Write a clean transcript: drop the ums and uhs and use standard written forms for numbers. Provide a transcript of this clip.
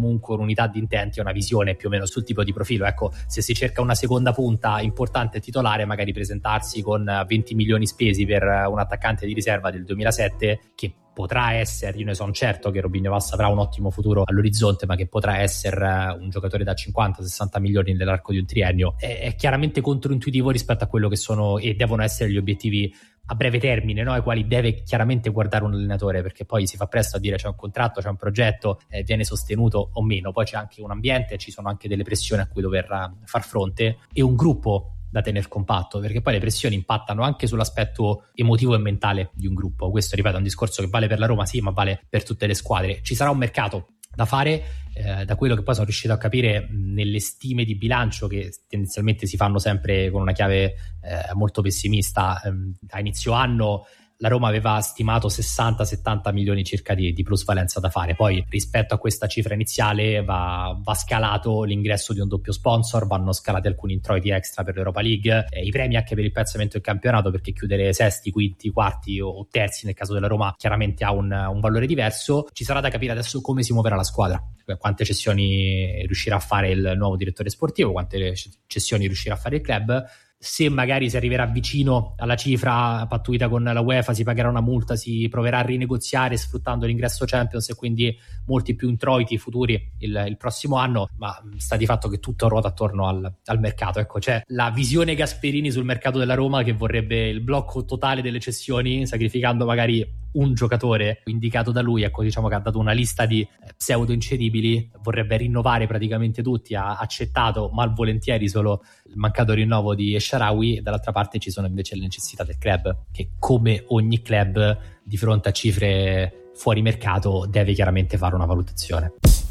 comunque un'unità di intenti e una visione più o meno sul tipo di profilo. Ecco, se si cerca una seconda punta importante titolare, magari presentarsi con 20 milioni spesi per un attaccante di riserva del 2007 che potrà essere, io ne sono certo che Robinho Vass avrà un ottimo futuro all'orizzonte, ma che potrà essere un giocatore da 50-60 milioni nell'arco di un triennio, è chiaramente controintuitivo rispetto a quello che sono e devono essere gli obiettivi a breve termine, no? Ai quali deve chiaramente guardare un allenatore, perché poi si fa presto a dire c'è un contratto, c'è un progetto, viene sostenuto o meno, poi c'è anche un ambiente, ci sono anche delle pressioni a cui dover far fronte e un gruppo da tenere compatto, perché poi le pressioni impattano anche sull'aspetto emotivo e mentale di un gruppo. Questo, ripeto, è un discorso che vale per la Roma, sì, ma vale per tutte le squadre. Ci sarà un mercato da fare, da quello che poi sono riuscito a capire nelle stime di bilancio, che tendenzialmente si fanno sempre con una chiave molto pessimista. A inizio anno la Roma aveva stimato 60-70 milioni circa di plusvalenza da fare. Poi rispetto a questa cifra iniziale va scalato l'ingresso di un doppio sponsor, vanno scalati alcuni introiti extra per l'Europa League, i premi anche per il piazzamento del campionato, perché chiudere sesti, quinti, quarti o terzi nel caso della Roma chiaramente ha un valore diverso. Ci sarà da capire adesso come si muoverà la squadra, quante cessioni riuscirà a fare il nuovo direttore sportivo, quante cessioni riuscirà a fare il club. Se magari si arriverà vicino alla cifra pattuita con la UEFA, si pagherà una multa, si proverà a rinegoziare sfruttando l'ingresso Champions e quindi molti più introiti futuri il prossimo anno, ma sta di fatto che tutto ruota attorno al mercato. Ecco, c'è la visione Gasperini sul mercato della Roma, che vorrebbe il blocco totale delle cessioni, sacrificando magari un giocatore indicato da lui. Ecco, diciamo che ha dato una lista di pseudo incedibili, vorrebbe rinnovare praticamente tutti, ha accettato malvolentieri solo il mancato rinnovo di Esharawi, e dall'altra parte ci sono invece le necessità del club, che come ogni club di fronte a cifre fuori mercato deve chiaramente fare una valutazione.